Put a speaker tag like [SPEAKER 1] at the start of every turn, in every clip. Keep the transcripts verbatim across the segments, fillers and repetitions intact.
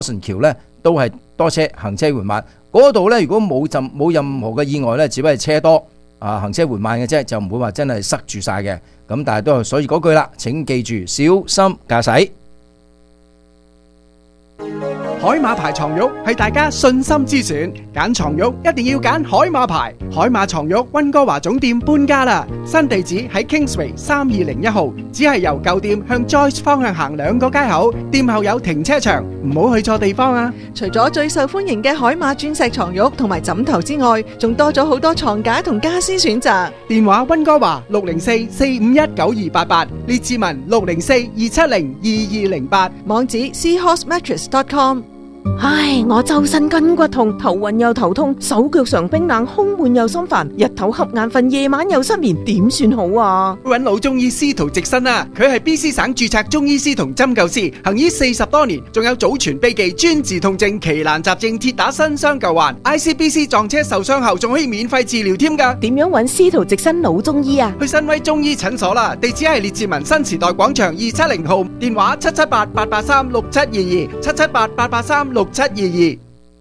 [SPEAKER 1] 神橋咧都係多車，行車緩慢。嗰度咧如果冇陣冇任何嘅意外咧，只不過係車多啊，行車緩慢嘅啫，就唔會話真係塞住晒嘅。咁但係都係所以嗰句啦，請記住小心駕駛。
[SPEAKER 2] 海馬牌床褥係大家信心之選，揀床褥一定要揀海馬牌。海馬床褥溫哥華總店搬家啦，新地址喺 Kingsway 三二零一號，只係由舊店向 Joyce 方向行兩個街口，店後有停車場，唔好去錯地方啊！
[SPEAKER 3] 除咗最受歡迎嘅海馬鑽石床褥同埋枕頭之外，仲多咗好多床架同家私選擇。
[SPEAKER 2] 電話溫哥華六零四四五一九二八八，列治文六零四二七零二二零八，
[SPEAKER 3] 網址 seahorse mattress dot com。
[SPEAKER 4] 唉，我周身筋骨痛，頭暈又頭痛，手腳常冰冷，胸悶又心煩，日頭瞌眼瞓，夜晚又失眠，點算好啊？
[SPEAKER 2] 搵老中醫司徒直新啊，佢係 B C 省註冊中醫師同針灸師，行醫四十多年，仲有祖傳秘技專治痛症、奇難雜症，鐵打新傷舊患。I C B C 撞車受傷後仲可以免費治療添㗎。
[SPEAKER 4] 點樣搵司徒直新老中醫啊？
[SPEAKER 2] 去新威中醫診所啦，地址係列治文新時代廣場二七零號，電話七七八八八三六七二二，七七八八八三六七二二。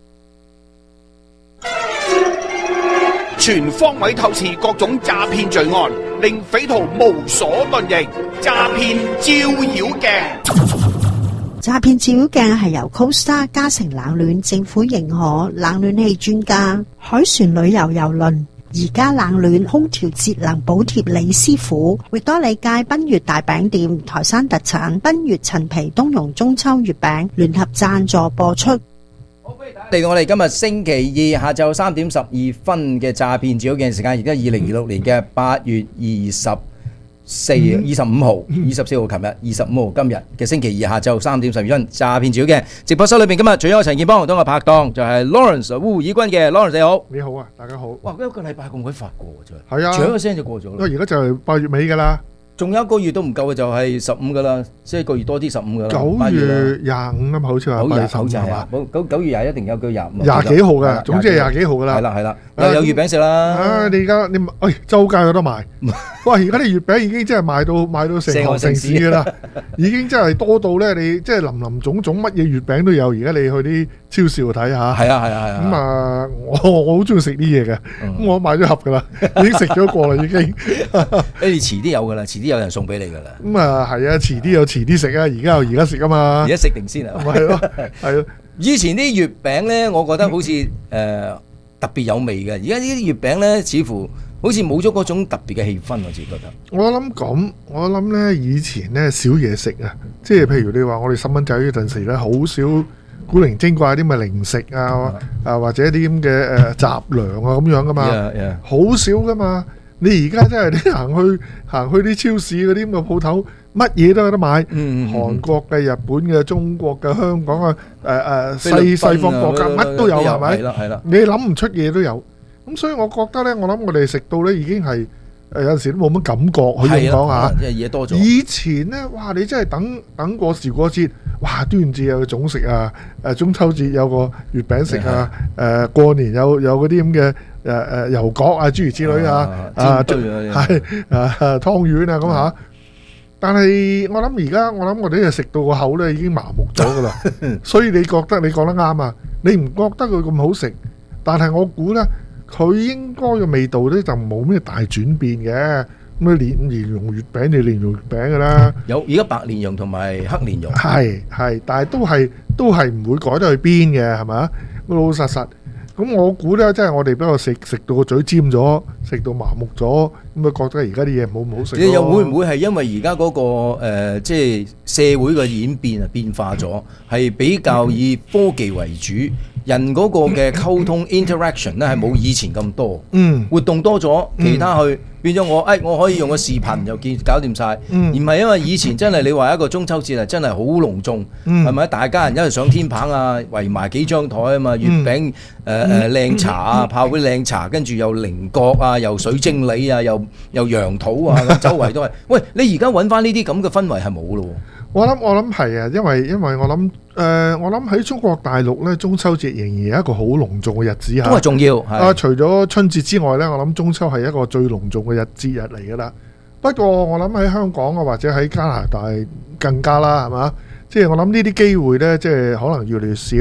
[SPEAKER 5] 全方位透視各種詐騙罪案，令匪徒無所遁形。詐騙照妖鏡，
[SPEAKER 6] 詐騙照妖鏡係由 Costa 嘉誠冷暖政府認可冷暖氣專家海船旅遊郵輪而家冷暖空調節能補貼李師傅，域多利街賓悅大餅店台山特產賓悅陳皮冬蓉中秋月餅聯合贊助播出。
[SPEAKER 1] 嚟到我哋今日星期二下晝三點十二分嘅詐騙照妖鏡時間，而家二零二六年嘅八月二十四、二十五號、二十四號，琴日二十五號，今日嘅星期二下晝三點十二分，詐騙照妖鏡直播室裏邊，今日除咗我陳建邦同我拍檔，就係 Lawrence 烏以軍嘅 Lawrence 你好，
[SPEAKER 7] 你好啊，大家好。
[SPEAKER 1] 哇，一個禮拜咁鬼快過啫，
[SPEAKER 7] 係啊，
[SPEAKER 1] 唰一聲就過咗啦。
[SPEAKER 7] 因為而家就係八月尾噶啦。
[SPEAKER 1] 仲有一個月都唔夠嘅就係十五噶啦，即係一個月多啲十五噶啦。
[SPEAKER 7] 九月廿五啊嘛，好似話
[SPEAKER 1] 九月
[SPEAKER 7] 八月十五
[SPEAKER 1] 係嘛？九九月廿一定有句廿五。
[SPEAKER 7] 廿幾號嘅，總之係廿幾號噶啦。
[SPEAKER 1] 係啦係啦，又有月餅食啦。
[SPEAKER 7] 啊！你而家你喂周街有得賣。哇！而家啲月餅已經真係賣到賣到成行成市噶啦，已經真係多到咧，你即係林林總總乜嘢月餅都有。而家你去啲超市度睇下。
[SPEAKER 1] 係啊係啊係啊。
[SPEAKER 7] 咁啊，我我好中意食啲嘢嘅，咁我買咗盒噶啦，已經食咗過啦已經。
[SPEAKER 1] 你哋遲啲有噶啦，遲啲有人送俾你噶啦。
[SPEAKER 7] 咁啊係啊，遲啲有遲啲食啊，而家有而家食啊嘛。
[SPEAKER 1] 而家食定先啊？
[SPEAKER 7] 係咯，係咯。
[SPEAKER 1] 以前啲月餅咧，我覺得好似誒特別有味嘅，而家呢啲月餅咧，似乎好似冇咗嗰種特別嘅氣氛，我自己覺得。
[SPEAKER 7] 我諗咁，我諗咧以前咧少嘢食啊，即係譬如你話我哋細蚊仔嗰陣時咧，好少古靈精怪啲咪零食啊，啊或者啲咁嘅誒雜糧啊咁樣噶嘛，好
[SPEAKER 1] yeah, yeah.
[SPEAKER 7] 少噶嘛。你而家真係你行去行去啲超市嗰啲咁嘅鋪頭，乜嘢都有得買。嗯、韓國嘅、日本嘅、中國嘅、香港啊、誒誒西西方國家乜都有係咪？係啦係啦，你諗唔出嘢都有。咁所以我覺得咧，我諗我哋食到咧已經係誒有陣時都冇乜感覺，可以咁講嚇。
[SPEAKER 1] 即係嘢多咗。以
[SPEAKER 7] 前咧，哇！你真係等等過時過節，哇！端午節有個粽食啊，誒中秋節有個月餅食啊，誒過年有有嗰啲咁嘅。誒誒油角啊，諸如此類啊，啊係啊湯圓啊咁嚇，但係我諗而家我諗我哋就食到個口咧已經麻木咗噶啦，所以你覺得你講得啱啊，你唔覺得佢咁好食，但係我估咧佢應該嘅味道咧就冇咩大轉變嘅，咁你蓮蓮蓉月餅你蓮蓉月餅噶啦，
[SPEAKER 1] 有而家白蓮蓉同埋黑蓮蓉，
[SPEAKER 7] 係係，但係都係都係唔會改得去邊嘅係咪？老老實實。咁我估咧，即係我哋比較食食到個嘴尖咗，食到麻木咗，咁啊覺得而家啲嘢冇咁好食。
[SPEAKER 1] 你又會唔會係因為而家嗰個誒，即係社會嘅演變啊變化咗，係比較以科技為主，人嗰個嘅溝通 interaction 咧係冇以前咁多，嗯，活動多咗，其他去變咗我誒，我可以用個視頻就見搞掂晒，而唔係因為以前真係你話一個中秋節係真係好隆重，係咪？大家人一齊上天棚啊，圍埋幾張台啊嘛，月餅誒誒靚茶啊，炮灰靚茶，跟住又菱角啊，又水晶梨啊，又又楊桃啊，周圍都係。喂，你而家揾翻呢啲咁嘅氛圍係冇咯？
[SPEAKER 7] 我諗我諗係啊，因為因為我諗誒、呃，我諗喺中國大陸咧，中秋節仍然係一個好隆重嘅日子嚇，
[SPEAKER 1] 都係重要。
[SPEAKER 7] 啊，除咗春節之外咧，我諗中秋係一個最隆重嘅日節日嚟噶啦。不過我諗喺香港啊，或者喺加拿大更加啦，係嘛？ 即係我諗呢啲機會呢，即係可能越嚟越少。